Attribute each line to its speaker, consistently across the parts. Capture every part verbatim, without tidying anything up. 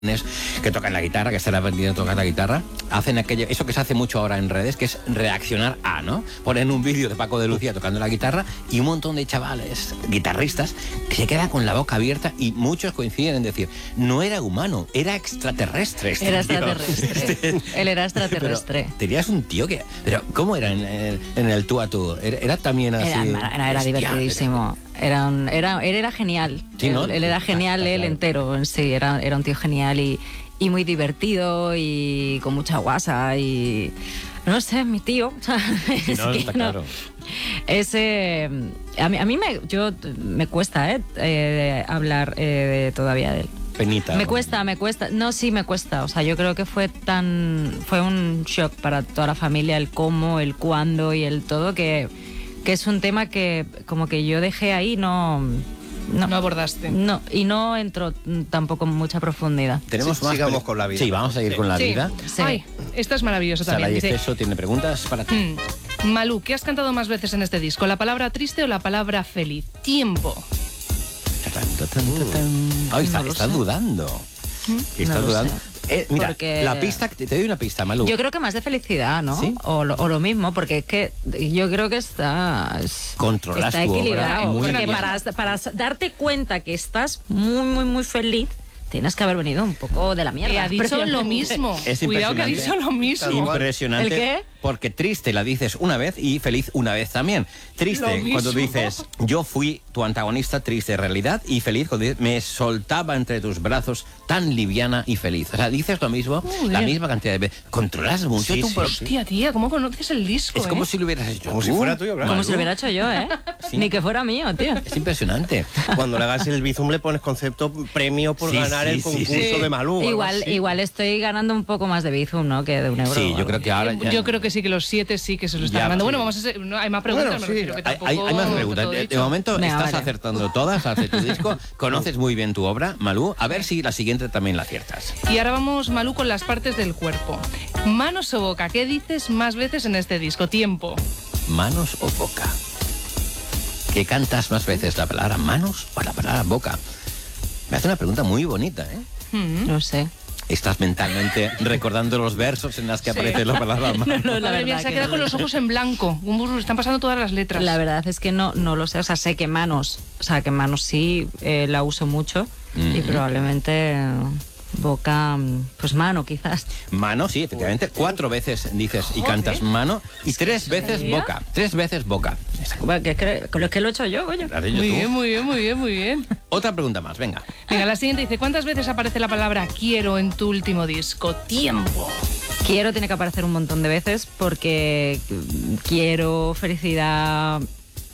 Speaker 1: que tocan la guitarra, que están aprendiendo a tocar la guitarra, hacen aquello, eso que se hace mucho ahora en redes, que es reaccionar a, ¿no? Ponen un vídeo de Paco de Lucía tocando la guitarra y un montón de chavales, guitarristas, que se quedan con la boca abierta y muchos coinciden en decir, no era humano, era extraterrestre. Este
Speaker 2: era
Speaker 1: tío.
Speaker 2: extraterrestre. Este... Él era extraterrestre.
Speaker 1: Pero tenías un tío que... Pero, ¿cómo era en, en, en el tú a tú? ¿Era, era también así?
Speaker 2: Era, era, era divertidísimo. Era, un, era, él era genial.
Speaker 1: Sí, ¿no?
Speaker 2: él, él era genial, él claro. entero en sí. Era, era un tío genial y, y muy divertido y con mucha guasa y... No sé, mi tío.
Speaker 1: Sí, no, está
Speaker 2: no,
Speaker 1: claro.
Speaker 2: Ese... A mí, a mí me, yo, me cuesta eh, eh, hablar eh, todavía de él.
Speaker 1: Penita.
Speaker 2: Me cuesta, me cuesta. No, sí, me cuesta. O sea, yo creo que fue tan... Fue un shock para toda la familia el cómo, el cuándo y el todo, que, que es un tema que como que yo dejé ahí, no...
Speaker 3: No, no abordaste.
Speaker 2: No, y no entró tampoco en mucha profundidad.
Speaker 1: Tenemos
Speaker 4: sí,
Speaker 1: más
Speaker 4: sigamos con la vida.
Speaker 1: Sí, vamos a ir
Speaker 4: sí.
Speaker 1: con la
Speaker 3: sí.
Speaker 1: vida.
Speaker 3: Sí. Ay, esta es maravillosa
Speaker 1: Sara
Speaker 3: también.
Speaker 1: y Esteso tiene preguntas para ti.
Speaker 3: Mm. Malú, ¿qué has cantado más veces en este disco? ¿La palabra triste o la palabra feliz? Tiempo.
Speaker 1: Tan, tan, tan, tan. Ay, está,
Speaker 2: No
Speaker 1: está
Speaker 2: sé.
Speaker 1: dudando.
Speaker 2: ¿Mm?
Speaker 1: Está
Speaker 2: No lo
Speaker 1: dudando.
Speaker 2: sé.
Speaker 1: Eh, mira,
Speaker 2: Porque-
Speaker 1: la pista, te, te doy una pista, Malú.
Speaker 2: Yo creo que más de felicidad, ¿no?
Speaker 1: ¿Sí?
Speaker 2: O, lo, o lo mismo, porque es que yo creo que está...
Speaker 1: Controlas
Speaker 2: está
Speaker 1: tu obra
Speaker 2: equilibrado.
Speaker 1: muy
Speaker 2: Porque
Speaker 1: bien.
Speaker 2: para, para darte cuenta que estás muy, muy, muy feliz, tienes que haber venido un poco de la mierda.
Speaker 3: Eh, ha dicho
Speaker 2: Precisamente.
Speaker 3: lo mismo.
Speaker 1: Es
Speaker 3: Cuidado que ha
Speaker 1: impresionante.
Speaker 3: dicho lo mismo.
Speaker 1: Impresionante.
Speaker 2: ¿El qué?
Speaker 1: Porque triste la dices una vez y feliz una vez también. Triste
Speaker 3: Lo mismo.
Speaker 1: cuando dices, yo fui tu antagonista, triste realidad, y feliz cuando dices, me soltaba entre tus brazos tan liviana y feliz. O sea, dices lo mismo,
Speaker 3: Joder.
Speaker 1: la misma cantidad de veces. Controlas mucho
Speaker 4: Sí,
Speaker 1: tu
Speaker 4: sí,
Speaker 1: pro-
Speaker 4: sí.
Speaker 3: Hostia, tía, ¿cómo conoces el disco?
Speaker 1: Es como
Speaker 3: eh?
Speaker 1: si lo hubieras hecho
Speaker 4: Como
Speaker 1: tú,
Speaker 4: si fuera tuyo, claro.
Speaker 2: Como
Speaker 1: Malú.
Speaker 2: si lo hubiera hecho yo, ¿eh?
Speaker 1: Sí.
Speaker 2: Ni que fuera mío, tío.
Speaker 1: Es impresionante.
Speaker 4: Cuando le hagas el Bizum le pones concepto premio por
Speaker 1: Sí,
Speaker 4: ganar
Speaker 1: sí,
Speaker 4: el
Speaker 1: sí,
Speaker 4: concurso
Speaker 1: sí.
Speaker 4: de Malú. o algo
Speaker 2: Igual,
Speaker 4: así.
Speaker 2: igual estoy ganando un poco más de Bizum, ¿no? Que de un euro.
Speaker 1: Sí,
Speaker 2: o
Speaker 1: yo
Speaker 2: algo.
Speaker 1: creo que ahora ya...
Speaker 3: Yo creo que sí, que los siete sí que se lo están
Speaker 1: Ya,
Speaker 3: ganando.
Speaker 1: sí.
Speaker 3: Bueno, vamos a hacer, no, hay más preguntas,
Speaker 4: Bueno,
Speaker 3: me
Speaker 4: sí,
Speaker 3: refiero que
Speaker 1: Hay,
Speaker 3: tampoco...
Speaker 1: hay- hay más
Speaker 3: todo
Speaker 1: preguntas. De, de
Speaker 3: dicho.
Speaker 1: momento
Speaker 2: Venga,
Speaker 1: estás
Speaker 2: vale.
Speaker 1: acertando todas, hace tu disco, conoces muy bien tu obra, Malú. A ver si la siguiente también la aciertas.
Speaker 3: Y ahora vamos, Malú, con las partes del cuerpo. Manos o boca, ¿qué dices más veces en este disco? Tiempo.
Speaker 1: ¿Manos o boca? ¿Qué cantas más veces, la palabra manos o la palabra boca? Me hace una pregunta muy bonita, ¿eh?
Speaker 3: Mm.
Speaker 2: No sé.
Speaker 1: Estás mentalmente recordando los versos en los que
Speaker 3: Sí.
Speaker 1: aparece la palabra manos.
Speaker 2: No, la
Speaker 3: Madre mía,
Speaker 2: verdad
Speaker 3: se ha
Speaker 2: que
Speaker 3: quedado
Speaker 2: no.
Speaker 3: con los ojos en blanco. Un burro, están pasando todas las letras.
Speaker 2: La verdad es que no, no lo sé. O sea, sé que manos, o sea, que manos sí eh, la uso mucho y
Speaker 1: Ujú.
Speaker 2: probablemente eh, boca, mm, pues mano quizás.
Speaker 1: Mano, sí, efectivamente. Cuatro veces dices y
Speaker 3: Joder.
Speaker 1: cantas mano y tres veces
Speaker 2: serio?
Speaker 1: boca. Tres veces boca. Exacto.
Speaker 2: Bueno, que, cre- con lo que lo he hecho yo, coño.
Speaker 1: Lo has hecho
Speaker 3: Muy
Speaker 1: tú.
Speaker 3: bien, muy bien, muy bien, muy bien.
Speaker 1: Otra pregunta más, venga.
Speaker 3: Venga, la siguiente dice, ¿cuántas veces aparece la palabra quiero en tu último disco? Tiempo.
Speaker 2: Quiero tiene que aparecer un montón de veces porque mm, quiero felicidad,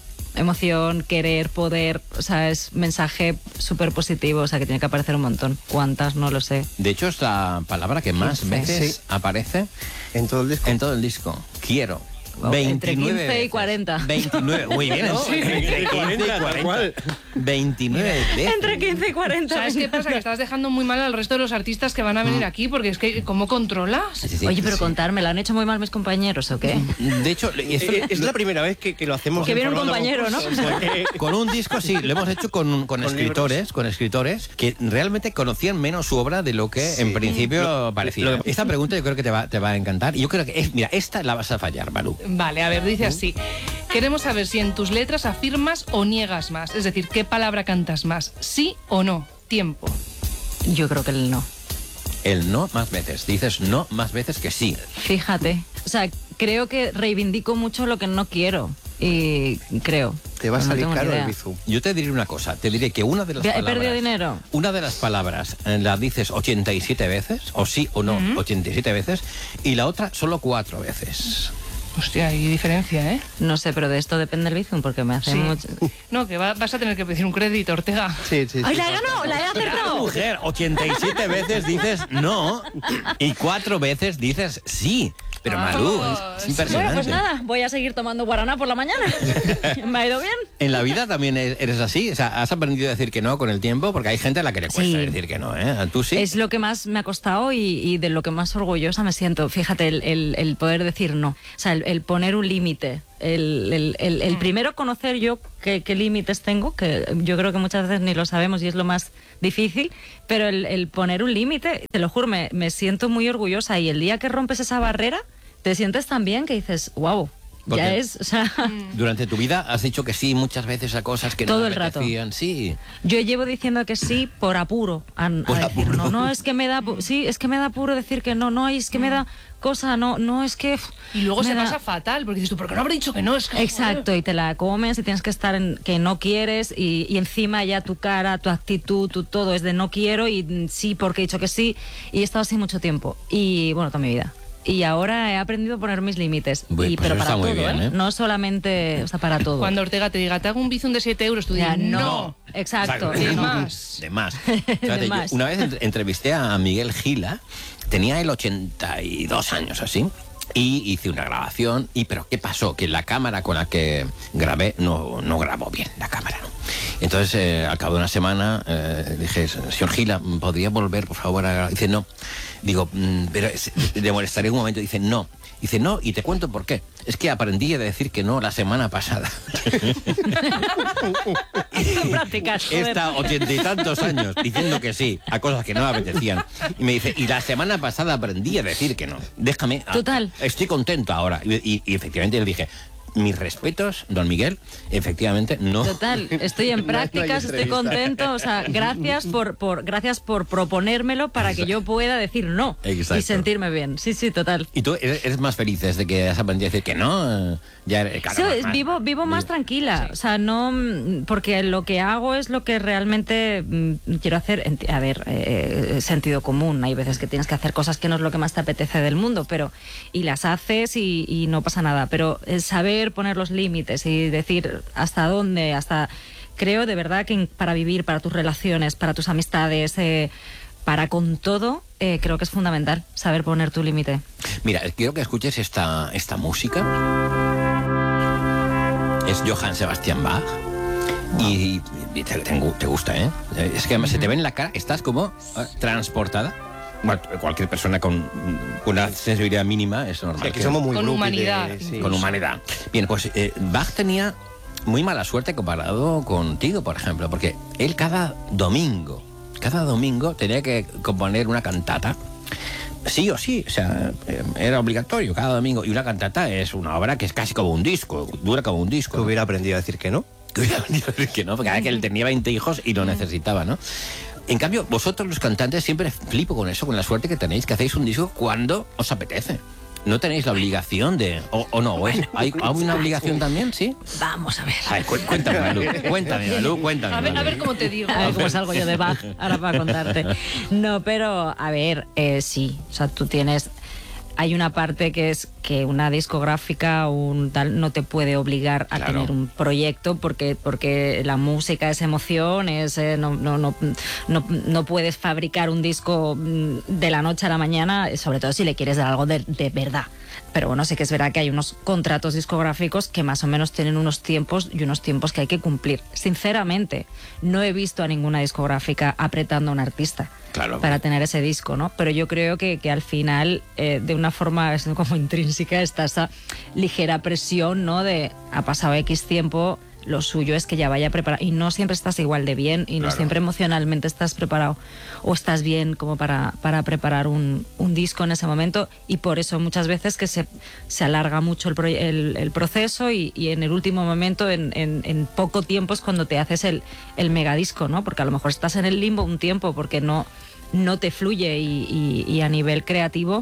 Speaker 2: emoción, querer, poder, o sea, es mensaje súper positivo, o sea, que tiene que aparecer un montón. ¿Cuántas? No lo sé.
Speaker 1: De hecho, es la palabra que más
Speaker 2: quince.
Speaker 1: veces
Speaker 4: Sí.
Speaker 1: aparece
Speaker 4: En todo el disco.
Speaker 1: en todo el disco. Quiero.
Speaker 2: Wow, entre
Speaker 1: veintinueve
Speaker 2: quince y
Speaker 1: veces.
Speaker 2: cuarenta.
Speaker 1: veintinueve. Muy bien, ¿no?
Speaker 4: Sí,
Speaker 1: Entre quince y
Speaker 4: cuarenta, tal cual.
Speaker 1: veintinueve veces.
Speaker 2: Entre quince y cuarenta.
Speaker 3: ¿Sabes qué pasa? Que estás dejando muy mal al resto de los artistas que van a venir aquí, porque es que, ¿cómo controlas?
Speaker 1: Sí, sí, sí.
Speaker 2: Oye, pero
Speaker 1: Sí.
Speaker 2: contarme, ¿la han hecho muy mal mis compañeros o qué?
Speaker 1: De hecho, esto-
Speaker 4: Eh, Es la primera vez que, que lo hacemos.
Speaker 2: Que
Speaker 4: en
Speaker 2: viene un
Speaker 4: formato
Speaker 2: compañero, ¿no?
Speaker 4: concurso, o sea que-
Speaker 1: con un disco sí, lo hemos hecho con, con, escritores, con escritores que realmente conocían menos su obra de lo que
Speaker 4: Sí.
Speaker 1: en principio parecía.
Speaker 4: lo-
Speaker 1: Esta pregunta yo creo que te va, te va a encantar. Y yo creo que, es, mira, esta la vas a fallar, Malú.
Speaker 3: Vale, a ver, dice así. Queremos saber si en tus letras afirmas o niegas más. Es decir, ¿qué palabra cantas más? ¿Sí o no? Tiempo.
Speaker 2: Yo creo que el no.
Speaker 1: El no más veces. Dices no más veces que sí.
Speaker 2: Fíjate. O sea, creo que reivindico mucho lo que no quiero. Y creo.
Speaker 4: Te va a
Speaker 2: No
Speaker 4: salir
Speaker 2: tengo ni
Speaker 4: caro
Speaker 2: idea.
Speaker 4: el Bizum.
Speaker 1: Yo te diré una cosa. Te diré que una de las
Speaker 2: He
Speaker 1: palabras...
Speaker 2: perdido dinero.
Speaker 1: Una de las palabras eh, la dices ochenta y siete veces, o sí o no, ochenta y siete veces, y la otra solo cuatro veces.
Speaker 3: Hostia, hay diferencia, ¿eh?
Speaker 2: No sé, pero de esto depende el Bizum porque me hace
Speaker 3: Sí.
Speaker 2: mucho...
Speaker 3: No, que va- vas a tener que pedir un crédito, Ortega.
Speaker 4: Sí, sí, sí.
Speaker 2: ¡Ay, la he ganado! ¡La he acertado!
Speaker 1: Mujer, ochenta y siete veces dices no y cuatro veces dices sí. Pero Malú, es, es impresionante.
Speaker 2: Bueno, pues nada, voy a seguir tomando guaraná por la mañana. ¿Me ha ido bien?
Speaker 1: En la vida también e- eres así, o sea, has aprendido a decir que no con el tiempo, porque hay gente a la que le cuesta
Speaker 2: Sí.
Speaker 1: decir que no, ¿eh? ¿Tú sí?
Speaker 2: Es lo que más me ha costado y, y de lo que más orgullosa me siento. Fíjate, el, el- el poder decir no. O sea, el, el poner un límite El, el, el, el primero conocer yo qué, qué límites tengo, que yo creo que muchas veces ni lo sabemos y es lo más difícil, pero el, el poner un límite, te lo juro, me, me siento muy orgullosa y el día que rompes esa barrera, te sientes tan bien que dices, wow,
Speaker 1: Porque
Speaker 2: ya es, o sea...
Speaker 1: Durante tu vida has dicho que sí muchas veces a cosas que
Speaker 2: Todo
Speaker 1: no
Speaker 2: el
Speaker 1: te
Speaker 2: rato.
Speaker 1: apetecían. Sí.
Speaker 2: Yo llevo diciendo que sí por apuro a, a
Speaker 1: Por
Speaker 2: decir
Speaker 1: apuro.
Speaker 2: no. No, es que me da, pu- sí, es que me da apuro decir que no, no, es que me da cosa, no, no, es que...
Speaker 3: Y luego
Speaker 2: me
Speaker 3: se
Speaker 2: da-
Speaker 3: pasa fatal, porque dices tú, ¿por qué no habré dicho que no? Es que,
Speaker 2: Exacto, y te la comes y tienes que estar en que no quieres y, y encima ya tu cara, tu actitud, tu todo es de no quiero y mm, sí porque he dicho que sí y he estado así mucho tiempo y bueno, toda mi vida. Y ahora he aprendido a poner mis límites,
Speaker 1: Bueno,
Speaker 2: y,
Speaker 1: pues
Speaker 2: pero
Speaker 1: eso
Speaker 2: para
Speaker 1: está
Speaker 2: todo,
Speaker 1: muy bien,
Speaker 2: ¿eh?
Speaker 1: ¿eh?
Speaker 2: No solamente, o sea, para todo.
Speaker 3: Cuando Ortega te diga, te hago un bizum de siete euros, tú
Speaker 2: Ya,
Speaker 3: dices,
Speaker 2: no.
Speaker 3: no.
Speaker 2: Exacto.
Speaker 3: De
Speaker 2: no.
Speaker 3: más.
Speaker 1: De más. Fíjate, yo
Speaker 2: más.
Speaker 1: una vez entre- entrevisté a Miguel Gila, tenía él ochenta y dos años así, y hice una grabación, y pero ¿qué pasó? Que la cámara con la que grabé no, no grabó bien, la cámara. ¿no? Entonces, eh, al cabo de una semana, eh, dije, señor Gila, ¿podría volver, por favor, a grabar? Dice, no. Digo, "Mm, pero es- le molestaré un momento. Dice, no. Dice, no, y te cuento por qué. Es que aprendí a decir que no la semana pasada.
Speaker 2: Prácticas,
Speaker 1: He
Speaker 2: joder.
Speaker 1: estado ochenta y tantos años diciendo que sí a cosas que no me apetecían. Y me dice, y la semana pasada aprendí a decir que no. Déjame. a-
Speaker 2: Total.
Speaker 1: Estoy contento ahora. Y, y- y efectivamente le dije, mis respetos, don Miguel, efectivamente no.
Speaker 2: Total, estoy en
Speaker 4: No hay- no hay
Speaker 2: prácticas, estoy
Speaker 4: entrevista.
Speaker 2: contento, o sea, gracias por, por gracias por proponérmelo para que yo pueda decir no
Speaker 1: Exacto.
Speaker 2: y sentirme bien. Sí, sí, total.
Speaker 1: ¿Y tú eres, eres más feliz desde que has aprendido a decir que no? Eh, Ya eres, claro,
Speaker 2: Sí,
Speaker 1: más-
Speaker 2: es-
Speaker 1: más-
Speaker 2: vivo vivo más tranquila, o sea, no mm, porque lo que hago es lo que realmente mm, quiero hacer. Enti- A ver, eh, sentido común. Hay veces que tienes que hacer cosas que no es lo que más te apetece del mundo, pero y las haces y, y no pasa nada. Pero el saber poner los límites y decir hasta dónde, hasta creo de verdad que en- para vivir, para tus relaciones, para tus amistades, eh, para con todo, eh, creo que es fundamental saber poner tu límite.
Speaker 1: Mira, quiero que escuches esta, esta música. Es Johann Sebastian Bach. Y, y te, te- te gusta, ¿eh? Es que además se te ve en la cara, estás como eh, transportada. Bueno, cualquier persona con una sensibilidad mínima es normal.
Speaker 4: Sí, aquí
Speaker 1: que-
Speaker 4: somos muy
Speaker 3: Con
Speaker 4: groupies
Speaker 3: humanidad,
Speaker 4: de- sí.
Speaker 1: con humanidad. Bien, pues eh, Bach tenía muy mala suerte comparado contigo, por ejemplo, porque él cada domingo, cada domingo tenía que componer una cantata. Sí o sí, o sea, eh, era obligatorio cada domingo. Y una cantata es una obra que es casi como un disco, dura como un disco.
Speaker 4: Que hubiera aprendido a decir que no.
Speaker 1: Que hubiera venido a decir que no, porque cada que él tenía veinte hijos y lo necesitaba, ¿no? En cambio, vosotros los cantantes siempre flipo con eso, con la suerte que tenéis, que hacéis un disco cuando os apetece. No tenéis la obligación de... O, o no, ¿o es- ¿hay, ¿hay una obligación también, sí?
Speaker 2: Vamos a ver.
Speaker 1: A ver, cu- cuéntame, Malú, cuéntame, Malú, cuéntame.
Speaker 3: A ver, a
Speaker 1: Malú.
Speaker 3: ver cómo te digo.
Speaker 2: A ver cómo salgo yo de Bach ahora para contarte. No, pero a ver, eh, sí, o sea, tú tienes... Hay una parte que es que una discográfica un tal no te puede obligar a
Speaker 1: Claro.
Speaker 2: tener un proyecto porque porque la música es emoción, es eh, no, no, no, no, no puedes fabricar un disco mm, de la noche a la mañana, sobre todo si le quieres dar algo de, de verdad. Pero bueno, sí que es verdad que hay unos contratos discográficos que más o menos tienen unos tiempos y unos tiempos que hay que cumplir. Sinceramente, no he visto a ninguna discográfica apretando a un artista
Speaker 1: Claro.
Speaker 2: para tener ese disco, ¿no? Pero yo creo que, que al final, eh, de una forma es como intrínseca, está esa ligera presión, ¿no? De ha pasado X tiempo, lo suyo es que ya vaya preparado. Y no siempre estás igual de bien y no
Speaker 1: Claro.
Speaker 2: siempre emocionalmente estás preparado o estás bien como para, para preparar un, un disco en ese momento. Y por eso muchas veces que se, se alarga mucho el, proye- el, el proceso y, y en el último momento, en, en, en poco tiempo es cuando te haces el, el megadisco, ¿no? Porque a lo mejor estás en el limbo un tiempo porque no, no te fluye y, y- y a nivel creativo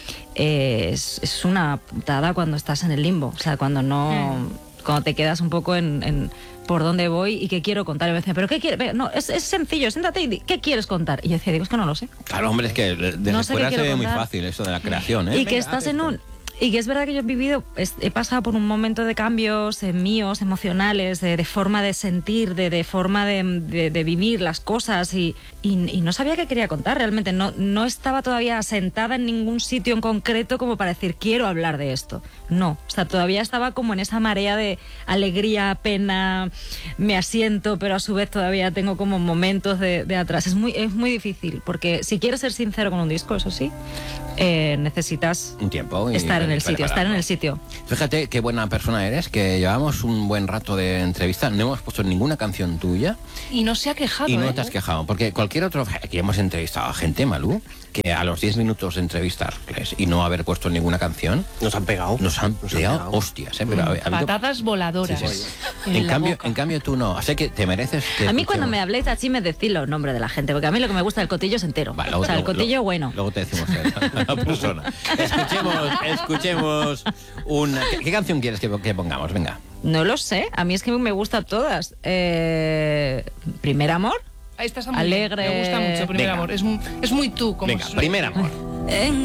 Speaker 2: eh, es, es una putada cuando estás en el limbo. O sea, cuando no... Cuando te quedas un poco en, en por dónde voy y qué quiero contar. Y me decían, ¿pero qué quieres? No, es, es sencillo, siéntate y di, ¿qué quieres contar? Y yo decía, digo, es que no lo sé.
Speaker 1: Claro, hombre, es que desde
Speaker 2: No sé qué
Speaker 1: fuera se
Speaker 2: quiero
Speaker 1: ve muy
Speaker 2: contar.
Speaker 1: fácil eso de la creación, ¿eh?
Speaker 2: Y que
Speaker 1: Venga,
Speaker 2: estás
Speaker 1: haz
Speaker 2: en
Speaker 1: esto.
Speaker 2: un... Y que es verdad que yo he vivido, es- he pasado por un momento de cambios eh, míos, emocionales, de, de forma de sentir, de, de forma de, de- de vivir las cosas y, y- y no sabía qué quería contar realmente. No, no estaba todavía asentada en ningún sitio en concreto como para decir, quiero hablar de esto. No, o sea, todavía estaba como en esa marea de alegría, pena, me asiento, pero a su vez todavía tengo como momentos de, de atrás. Es muy, es muy difícil, porque si quieres ser sincero con un disco, eso sí, eh, necesitas
Speaker 1: Un tiempo. y-
Speaker 2: estar en el
Speaker 1: y
Speaker 2: sitio, estar en el sitio.
Speaker 1: Fíjate qué buena persona eres, que llevamos un buen rato de entrevista, no hemos puesto ninguna canción tuya
Speaker 3: Y no se ha quejado.
Speaker 1: y no
Speaker 3: ¿eh?
Speaker 1: te has quejado, porque cualquier otro, aquí hemos entrevistado a gente, Malú, que a los diez minutos de entrevistarles y no haber puesto ninguna canción,
Speaker 4: Nos han pegado.
Speaker 1: nos han
Speaker 4: Nos
Speaker 1: pegado
Speaker 4: pegado.
Speaker 1: hostias, ¿eh? Pero ha habido-
Speaker 3: Patadas voladoras.
Speaker 1: Sí, sí.
Speaker 3: En,
Speaker 1: En
Speaker 3: la
Speaker 1: cambio,
Speaker 3: boca.
Speaker 1: en cambio tú no, así que te mereces que
Speaker 2: A mí cuando
Speaker 1: escuchemos.
Speaker 2: me habléis así me decís los nombres de la gente, porque a mí lo que me gusta del cotillo es entero.
Speaker 1: Va, luego-
Speaker 2: o sea, el
Speaker 1: luego-
Speaker 2: cotillo
Speaker 1: luego-
Speaker 2: bueno.
Speaker 1: Luego te decimos a la persona. Escuchemos, escuchemos una. ¿Qué, qué canción quieres que, que pongamos? Venga.
Speaker 2: No lo sé, a mí es que me gustan todas. Eh, Primer amor.
Speaker 3: Ahí estás muy
Speaker 2: Alegre.
Speaker 3: bien. Me gusta mucho, primer
Speaker 1: Venga.
Speaker 3: amor. Es, mu- es muy tú. Como
Speaker 1: Venga,
Speaker 3: es-
Speaker 1: primer amor.
Speaker 2: En